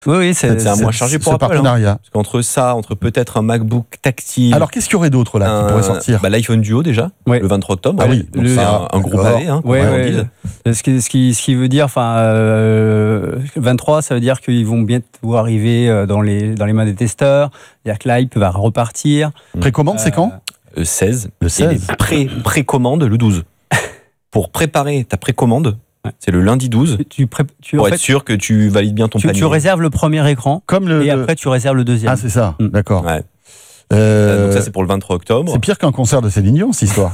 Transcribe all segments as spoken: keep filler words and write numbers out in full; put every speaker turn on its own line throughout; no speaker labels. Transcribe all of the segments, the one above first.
Oui, oui, c'est,
c'est un moins chargé pour
ce
Apple.
partenariat.
Hein. Parce qu'entre ça, entre peut-être un MacBook tactile.
Alors, qu'est-ce qu'il y aurait d'autre là qui
un,
pourrait sortir
bah, L'iPhone Duo déjà,
ouais.
le vingt-trois octobre.
Ah oui,
donc
le,
c'est un, un gros pavé. Hein,
ouais, ouais. Ce, qui, ce, qui, ce qui veut dire, enfin, euh, vingt-trois, ça veut dire qu'ils vont bientôt arriver dans les, dans les mains des testeurs. C'est-à-dire que l'hype va repartir.
Précommande, euh, c'est quand
Le seize.
Le seize.
Et les pré, précommande le douze. Pour préparer ta précommande, ouais. c'est le lundi douze.
Tu, tu pré, tu,
pour
en
être
fait,
sûr que tu valides bien ton
tu,
panier.
Tu réserves le premier écran.
Comme le,
et après, tu réserves le deuxième.
Ah, c'est ça. Mmh. D'accord.
Ouais.
Euh,
Donc ça, c'est pour le vingt-trois octobre.
C'est pire qu'un concert de Céline Dion, cette histoire.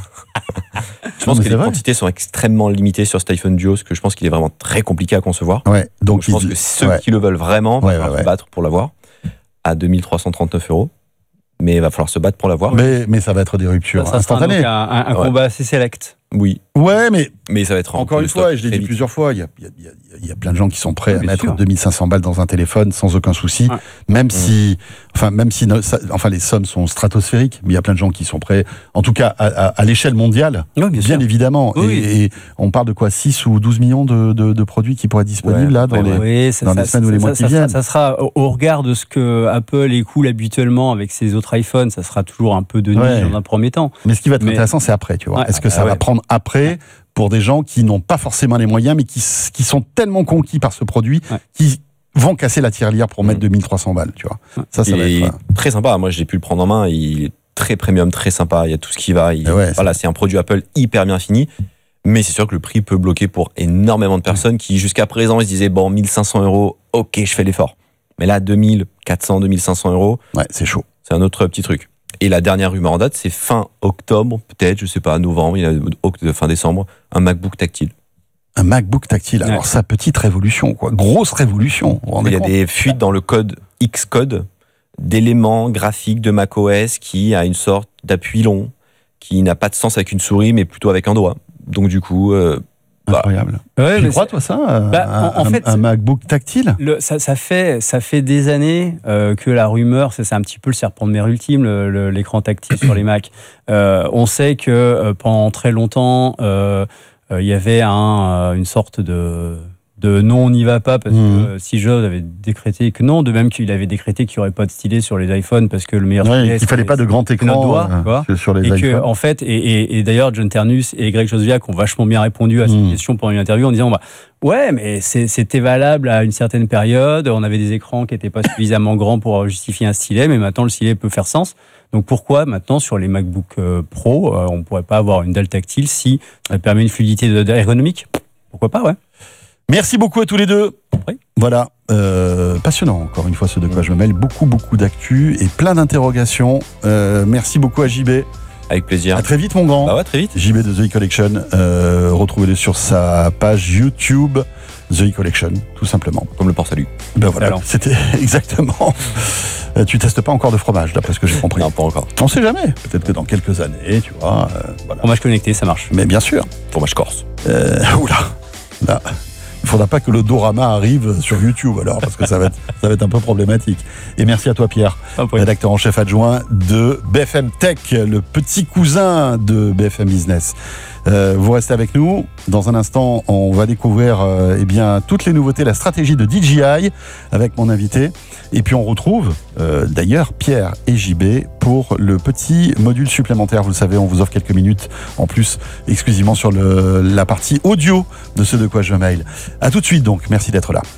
Je pense que les vrai. quantités sont extrêmement limitées sur cet iPhone Duo, parce que je pense qu'il est vraiment très compliqué à concevoir.
Ouais, donc,
donc je pense dit... que ceux ouais. qui le veulent vraiment vont ouais, ouais, ouais. se battre pour l'avoir à deux mille trois cent trente-neuf euros. Mais il va falloir se battre pour l'avoir.
Mais, mais ça va être des ruptures
ça, ça
instantanées.
Un, un, un ouais. combat assez select.
Oui.
Ouais, mais,
mais ça va être
encore une fois, et je l'ai dit
vite.
plusieurs fois, il y a, il y, a, il y a plein de gens qui sont prêts
oui,
à mettre
sûr.
deux mille cinq cents balles dans un téléphone sans aucun souci, ouais. même mmh. si, enfin, même si, ça, enfin, les sommes sont stratosphériques, mais il y a plein de gens qui sont prêts, en tout cas, à, à, à l'échelle mondiale,
oui, bien,
bien évidemment.
Oui,
et,
oui.
et on parle de quoi, six ou douze millions de, de, de produits qui pourraient être disponibles
ouais,
là, dans
ouais,
les,
oui, ça,
dans
ça,
les semaines
ça,
ou les
ça,
mois
ça,
qui viennent.
Ça, ça sera au regard de ce que Apple écoule habituellement avec ses autres iPhones, ça sera toujours un peu de niche ouais. dans un premier temps.
Mais ce qui va être mais... intéressant, c'est après, tu vois. Ouais, Est-ce que ça ouais. va prendre après pour des gens qui n'ont pas forcément les moyens, mais qui, qui sont tellement conquis par ce produit, ouais. qui vont casser la tirelire pour mettre mmh. deux mille trois cents balles, tu vois.
Ça, ça il va est être très sympa. Moi, j'ai pu le prendre en main. Il est très premium, très sympa. Il y a tout ce qui va. Il... Ouais, voilà, c'est... c'est un produit Apple hyper bien fini. Mais c'est sûr que le prix peut bloquer pour énormément de personnes mmh. qui, jusqu'à présent, ils se disaient, bon, mille cinq cents euros, ok, je fais l'effort. Mais là, deux mille quatre cents, deux mille cinq cents euros.
Ouais, c'est chaud.
C'est un autre petit truc. Et la dernière rumeur en date, c'est fin octobre, peut-être, je sais pas, novembre, il y a fin décembre, un MacBook tactile.
Un MacBook tactile. Alors, ouais. ça, petite révolution, quoi. Grosse révolution.
Il y a des fuites dans le code Xcode d'éléments graphiques de macOS qui a une sorte d'appui long, qui n'a pas de sens avec une souris, mais plutôt avec un doigt. Donc, du coup. Euh,
Incroyable.
Bah, ouais,
tu crois, toi, ça
bah,
un,
en, en fait,
un MacBook tactile
le, ça, ça, fait, ça fait des années euh, que la rumeur, c'est, c'est un petit peu le serpent de mer ultime, le, le, l'écran tactile sur les Mac. Euh, on sait que euh, pendant très longtemps, il euh, euh, y avait un, une sorte de... de non, on n'y va pas, parce mmh. que euh, Steve Jobs avait décrété que non, de même qu'il avait décrété qu'il n'y aurait pas de stylet sur les iPhones, parce que le meilleur
ouais,
stylet,
il ne fallait pas de grand écran
doigt,
euh, sur les
et
iPhones.
Que, en fait, et, et, et d'ailleurs, John Ternus et Greg Joswiak ont vachement bien répondu à cette mmh. question pendant une interview en disant bah, ouais, mais c'est, c'était valable à une certaine période, on avait des écrans qui n'étaient pas suffisamment grands pour justifier un stylet, mais maintenant le stylet peut faire sens. Donc pourquoi maintenant sur les MacBook Pro, euh, on ne pourrait pas avoir une dalle tactile si ça permet une fluidité ergonomique ? Pourquoi pas, ouais.
Merci beaucoup à tous les deux.
Oui.
Voilà, euh, passionnant encore une fois ce de quoi je me mêle. Beaucoup, beaucoup d'actu et plein d'interrogations. Euh, merci beaucoup à J B.
Avec plaisir.
À très vite mon grand.
Bah ouais, très vite.
J B de The E-Collection. Euh, retrouvez-le sur sa page YouTube The E-Collection, tout simplement.
Comme le port salut.
Ben voilà, alors. C'était exactement. euh, tu testes pas encore de fromage, d'après ce que j'ai compris.
Non, pas encore.
On sait jamais. Peut-être que dans quelques années, tu vois. Euh, voilà.
Fromage connecté, ça marche.
Mais bien sûr.
Fromage corse.
Euh, oula. Là. Il ne faudra pas que le Dorama arrive sur YouTube alors, parce que ça va être, ça va être un peu problématique. Et merci à toi Pierre,
Après.
rédacteur en chef adjoint de B F M Tech, le petit cousin de B F M Business. Euh, vous restez avec nous. Dans un instant, on va découvrir euh, eh bien, toutes les nouveautés, la stratégie de D J I avec mon invité. Et puis on retrouve euh, d'ailleurs Pierre et J B pour le petit module supplémentaire. Vous le savez, on vous offre quelques minutes en plus exclusivement sur le, la partie audio de ce De quoi je me mêle. A tout de suite donc, merci d'être là.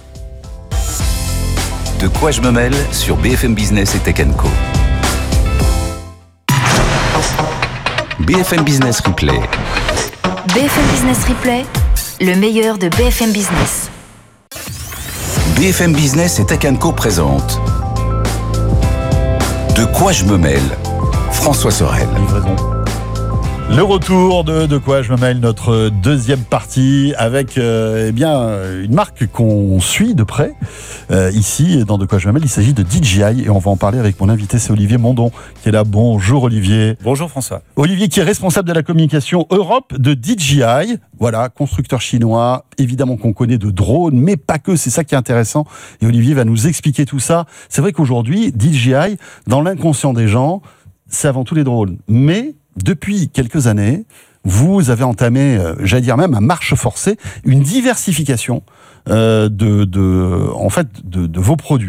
De quoi je me mêle sur B F M Business et Tech and Co. B F M Business Replay.
B F M Business Replay, le meilleur de B F M Business.
B F M Business et Tech and Co présente De quoi je me mêle, François Sorel.
Livraison. Le retour de De quoi je me mêle, notre deuxième partie avec euh, eh bien, une marque qu'on suit de près. Euh, ici, dans De quoi je me mêle, il s'agit de D J I et on va en parler avec mon invité, c'est Olivier Mondon qui est là. Bonjour Olivier.
Bonjour François.
Olivier qui est responsable de la communication Europe de D J I. Voilà, constructeur chinois, évidemment qu'on connaît de drones, mais pas que, c'est ça qui est intéressant. Et Olivier va nous expliquer tout ça. C'est vrai qu'aujourd'hui, D J I, dans l'inconscient des gens, c'est avant tout les drones. Mais depuis quelques années, vous avez entamé, euh, j'allais dire même à marche forcée, une diversification euh, de, de, en fait, de, de vos produits.